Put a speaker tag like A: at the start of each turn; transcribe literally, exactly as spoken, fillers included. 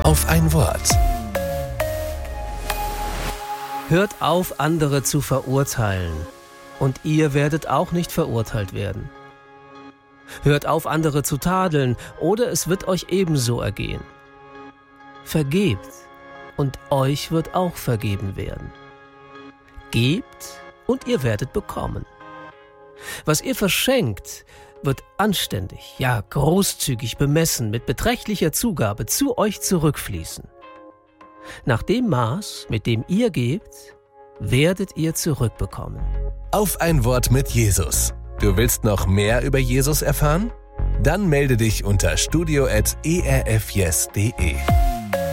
A: auf ein Wort.
B: Hört auf, andere zu verurteilen, und ihr werdet auch nicht verurteilt werden. Hört auf, andere zu tadeln, oder es wird euch ebenso ergehen. Vergebt, und euch wird auch vergeben werden. Gebt, und ihr werdet bekommen. Was ihr verschenkt, wird anständig, ja großzügig bemessen, mit beträchtlicher Zugabe zu euch zurückfließen. Nach dem Maß, mit dem ihr gebt, werdet ihr zurückbekommen.
A: Auf ein Wort mit Jesus. Du willst noch mehr über Jesus erfahren? Dann melde dich unter studio at e r f yes punkt d e.